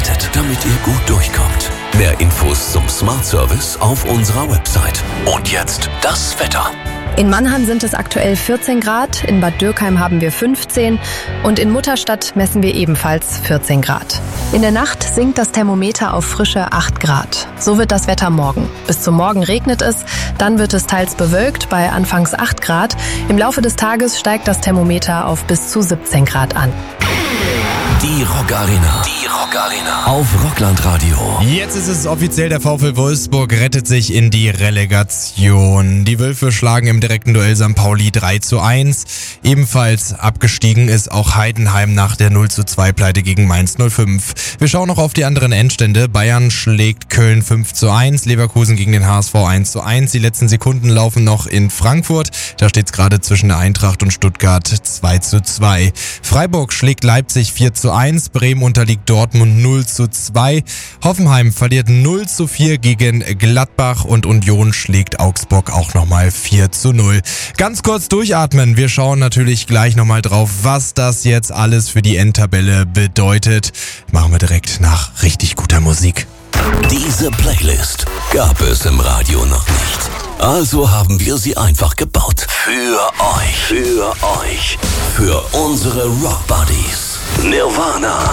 vorbereitet, damit ihr gut durchkommt. Mehr Infos zum Smart Service auf unserer Website. Und jetzt das Wetter. In Mannheim sind es aktuell 14 Grad, in Bad Dürkheim haben wir 15 und in Mutterstadt messen wir ebenfalls 14 Grad. In der Nacht sinkt das Thermometer auf frische 8 Grad. So wird das Wetter morgen. Bis zum Morgen regnet es, dann wird es teils bewölkt bei anfangs 8 Grad. Im Laufe des Tages steigt das Thermometer auf bis zu 17 Grad an. Die Rock Arena. Die Rock Arena. Auf Rockland Radio. Jetzt ist es offiziell, der VfL Wolfsburg rettet sich in die Relegation. Die Wölfe schlagen im direkten Duell St. Pauli 3:1. Ebenfalls abgestiegen ist auch Heidenheim nach der 0:2 gegen Mainz 05. Wir schauen noch auf die anderen Endstände. Bayern schlägt Köln 5:1, Leverkusen gegen den HSV 1:1. Die letzten Sekunden laufen noch in Frankfurt. Da steht es gerade zwischen der Eintracht und Stuttgart 2:2. Freiburg schlägt Leipzig 4:1. Bremen unterliegt Dortmund 0:2. Hoffenheim verliert 0:4 gegen Gladbach und Union schlägt Augsburg auch nochmal 4:0. Ganz kurz durchatmen. Wir schauen natürlich gleich nochmal drauf, was das jetzt alles für die Endtabelle bedeutet. Machen wir direkt nach richtig guter Musik. Diese Playlist gab es im Radio noch nicht. Also haben wir sie einfach gebaut. Für euch. Für unsere Rock Buddies. Nirvana,